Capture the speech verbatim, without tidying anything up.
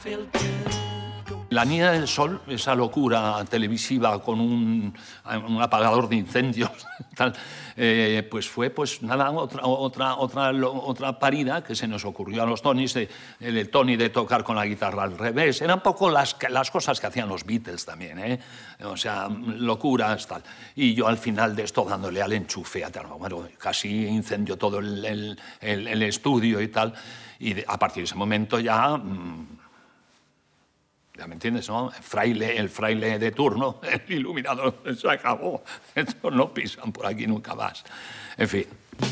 La Niña del Sol, esa locura televisiva con un, un apagador de incendios, tal, eh, pues fue pues nada, otra, otra, otra, otra parida que se nos ocurrió a los Tonys, de, el Tony de tocar con la guitarra al revés. Eran un poco las, las cosas que hacían los Beatles también, ¿eh? O sea, locuras, tal. Y yo al final de esto dándole al enchufe, bueno, casi incendió todo el, el, el, el estudio y tal. Y de, a partir de ese momento ya... Mmm, ¿ya me entiendes, no? El fraile, el fraile de turno, el iluminador, se acabó. Estos no pisan por aquí nunca más. En fin.